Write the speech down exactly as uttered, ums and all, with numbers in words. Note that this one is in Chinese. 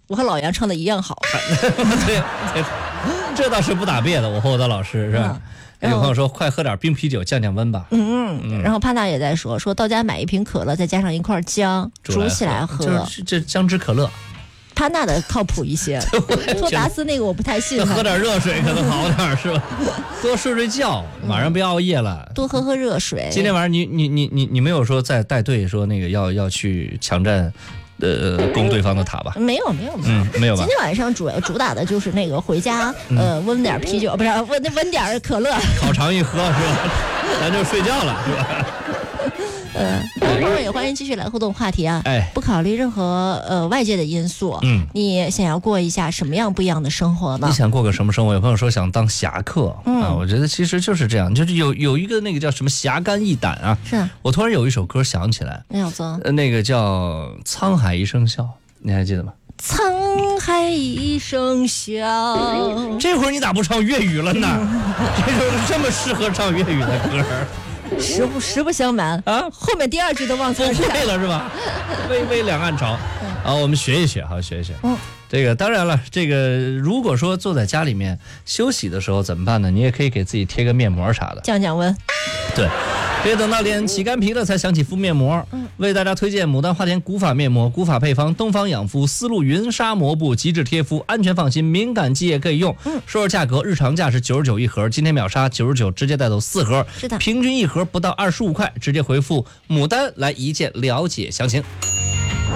我和老杨唱的一样好。 对对，这倒是不打别的，我和我的老师是吧？嗯、有朋友说快喝点冰啤酒降降温吧。 嗯嗯。然后潘娜也在说，说到家买一瓶可乐，再加上一块姜，煮起来喝。 就是这姜汁可乐。 潘娜的靠谱一些，说达斯那个我不太信。 喝点热水可能好点是吧？多睡睡觉，晚上不要熬夜了。 多喝喝热水。 今天晚上你你你你你没有说在带队说那个要要去强占，呃，攻对方的塔吧？ 没有没有没有，嗯，没有吧？ 今天晚上主要主打的就是那个回家，呃，温点啤酒，不是温温点可乐， 烤肠一喝是吧？咱就睡觉了是吧？ 呃，当然也欢迎继续来互动话题啊！哎，不考虑任何呃外界的因素，嗯，你想要过一下什么样不一样的生活呢？ 你想过个什么生活？有朋友说想当侠客，嗯、啊，我觉得其实就是这样，就是有有一个那个叫什么侠肝义胆啊。 是啊。 我突然有一首歌想起来， 那叫做呃那个叫《沧海一声笑》，你还记得吗？ 沧海一声笑。 这会儿你咋不唱粤语了呢？这首这么适合唱粤语的歌。 实不实不相瞒啊，后面第二句都忘词会了是吧？微微两岸潮，啊，我们学一学，好学一学。嗯，这个当然了，这个如果说坐在家里面休息的时候怎么办呢？你也可以给自己贴个面膜啥的， 降降温。 对，别等到脸起干皮了才想起敷面膜。嗯，为大家推荐牡丹花田古法面膜，古法配方，东方养肤，丝路云纱膜布，极致贴肤，安全放心，敏感肌也可以用。嗯，说说价格，日常价是九十九一盒，今天秒杀九十九，直接带走四盒， 是的， 平均一盒不到二十五块，直接回复牡丹来一键了解详情。